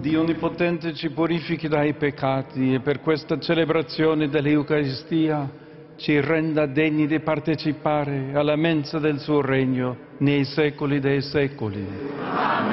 Dio Onnipotente ci purifichi dai peccati e per questa celebrazione dell'Eucaristia ci renda degni di partecipare alla mensa del suo regno nei secoli dei secoli.